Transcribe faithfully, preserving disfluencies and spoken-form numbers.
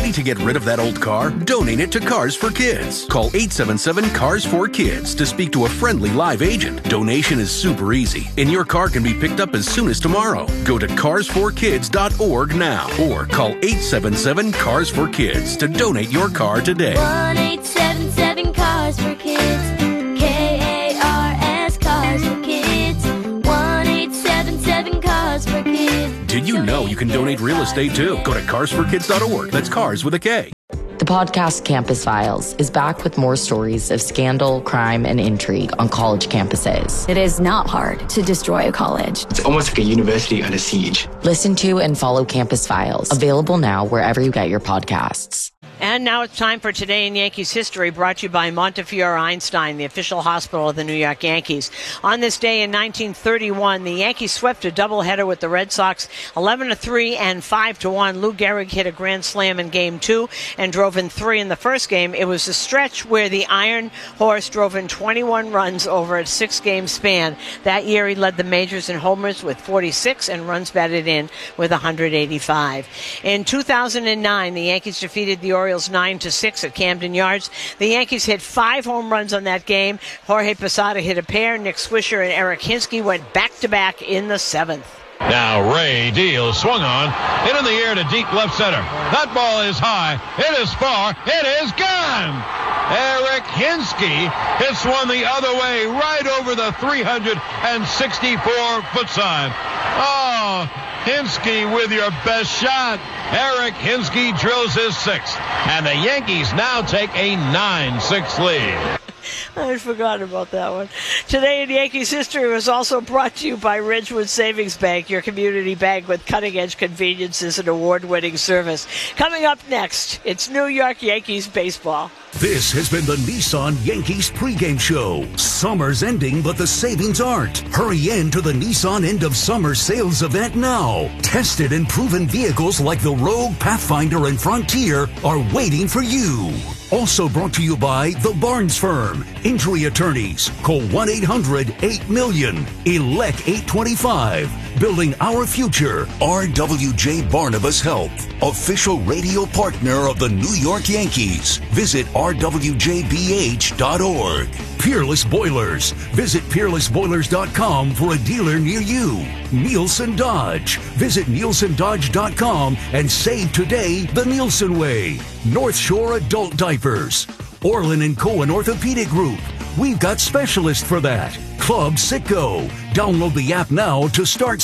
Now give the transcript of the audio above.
Ready to get rid of that old car? Donate it to Cars for Kids. Call eight seven seven, C A R S four Kids to speak to a friendly live agent. Donation is super easy, and your car can be picked up as soon as tomorrow. Go to cars for kids dot org now or call eight seven seven, C A R S four Kids to donate your car today. one eight seven seven, Cars for Kids. K A R S, Cars for Kids. one eight seven seven, Cars for Kids. Did you know you can donate real estate too? Go to cars for kids dot org. That's cars with a K. The podcast Campus Files is back with more stories of scandal, crime, and intrigue on college campuses. It is not hard to destroy a college. It's almost like a university under siege. Listen to and follow Campus Files, available now wherever you get your podcasts. And now it's time for Today in Yankees History, brought to you by Montefiore Einstein, the official hospital of the New York Yankees. On this day in nineteen thirty-one, the Yankees swept a doubleheader with the Red Sox, eleven to three and five to one. Lou Gehrig hit a grand slam in Game two and drove in three in the first game. It was a stretch where the Iron Horse drove in twenty-one runs over a six-game span. That year, he led the majors in homers with forty-six and runs batted in with one hundred eighty-five. In two thousand nine, the Yankees defeated the Orioles nine to six at Camden Yards. The Yankees hit five home runs on that game. Jorge Posada hit a pair. Nick Swisher and Eric Hinsky went back-to-back in the seventh. Now Ray Deal swung on, hit in the air to deep left center. That ball is high, it is far, it is gone! Eric Hinsky hits one the other way, right over the three hundred sixty-four foot sign. Oh, Hinsky with your best shot. Eric Hinsky drills his sixth, and the Yankees now take a nine six lead. I forgot about that one. Today in Yankees History was also brought to you by Ridgewood Savings Bank, your community bank with cutting-edge conveniences and award-winning service. Coming up next, it's New York Yankees baseball. This has been the Nissan Yankees pregame show. Summer's ending, but the savings aren't. Hurry in to the Nissan end of summer sales event now. Tested and proven vehicles like the Rogue, Pathfinder, and Frontier are waiting for you. Also brought to you by The Barnes Firm. Injury attorneys. Call one eight hundred eight million. Elect eight twenty-five. Building our future. R W J Barnabas Health. Official radio partner of the New York Yankees. Visit R W J B H dot org. Peerless Boilers. Visit peerless boilers dot com for a dealer near you. Nielsen Dodge. Visit nielsen dodge dot com and save today the Nielsen way. North Shore Adult Diapers. Orlin and Cohen Orthopedic Group. We've got specialists for that. Club Sitco. Download the app now to start